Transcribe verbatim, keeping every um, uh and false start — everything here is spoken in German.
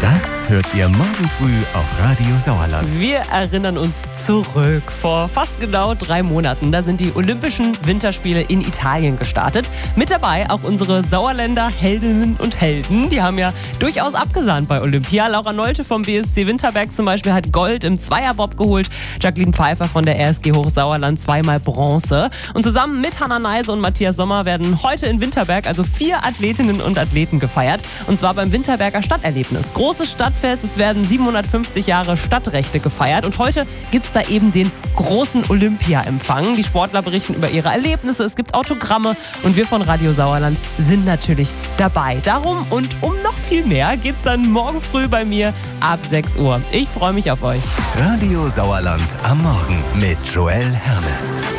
Das hört ihr morgen früh auf Radio Sauerland. Wir erinnern uns zurück. Vor fast genau drei Monaten, da sind die Olympischen Winterspiele in Italien gestartet. Mit dabei auch unsere Sauerländer Heldinnen und Helden. Die haben ja durchaus abgesahnt bei Olympia. Laura Nolte vom B S C Winterberg zum Beispiel hat Gold im Zweierbob geholt. Jacqueline Pfeiffer von der R S G Hochsauerland zweimal Bronze. Und zusammen mit Hannah Neise und Matthias Sommer werden heute in Winterberg also vier Athletinnen und Athleten gefeiert. Und zwar beim Winterberger Stadterlebnis. Großes Stadtfest, es werden siebenhundertfünfzig Jahre Stadtrechte gefeiert. Und heute gibt es da eben den großen Olympia-Empfang. Die Sportler berichten über ihre Erlebnisse, es gibt Autogramme und wir von Radio Sauerland sind natürlich dabei. Darum und um noch viel mehr geht's dann morgen früh bei mir ab sechs Uhr. Ich freue mich auf euch. Radio Sauerland am Morgen mit Joel Hermes.